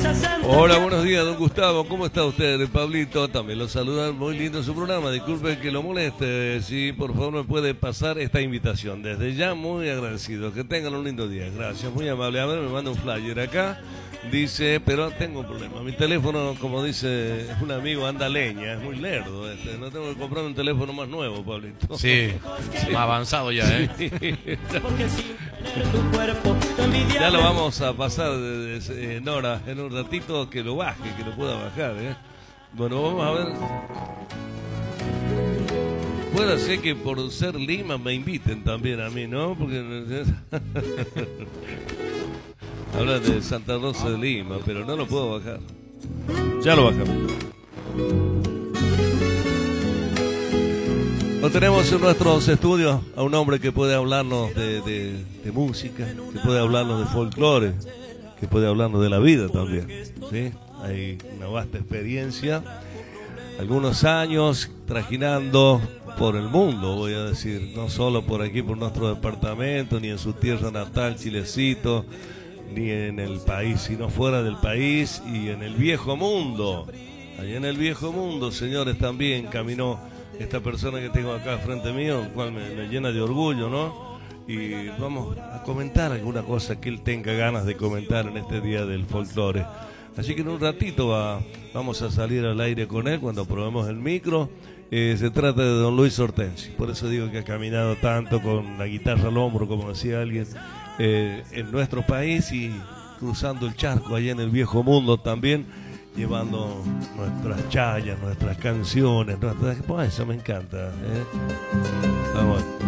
Hola, buenos días, don Gustavo. ¿Cómo está usted? Pablito también lo saluda. Muy lindo su programa. Disculpe que lo moleste. Sí, por favor, me puede pasar esta invitación. Desde ya, muy agradecido. Que tengan un lindo día. Gracias, muy amable. A ver, me manda un flyer acá. Dice, pero tengo un problema. Mi teléfono, como dice un amigo, anda leña. Es muy lerdo. No tengo que comprar un teléfono más nuevo, Pablito. Sí, más avanzado ya, ¿eh? Sí. Ya lo vamos a pasar Nora, en un ratito que lo baje, que lo pueda bajar, ¿eh? Bueno, vamos a ver. Puede ser que por ser Lima me inviten también a mí, ¿no? Porque hablan de Santa Rosa de Lima, pero no lo puedo bajar. Ya lo bajamos. Lo tenemos en nuestros estudios a un hombre que puede hablarnos de música, que puede hablarnos de folclore, que puede hablarnos de la vida también, ¿sí? Hay una vasta experiencia, algunos años trajinando por el mundo, voy a decir, no solo por aquí, por nuestro departamento, ni en su tierra natal, Chilecito, ni en el país, sino fuera del país y en el viejo mundo. Allá en el viejo mundo, señores, también caminó esta persona que tengo acá frente mío, el cual me llena de orgullo, ¿no? Y vamos a comentar alguna cosa que él tenga ganas de comentar en este día del folclore. Así que en un ratito vamos a salir al aire con él cuando probemos el micro. Se trata de don Luis Hortensi. Por eso digo que ha caminado tanto con la guitarra al hombro, como decía alguien, en nuestro país y cruzando el charco allá en el viejo mundo también, llevando nuestras chayas, nuestras canciones, pues eso me encanta, ¿eh? Vamos.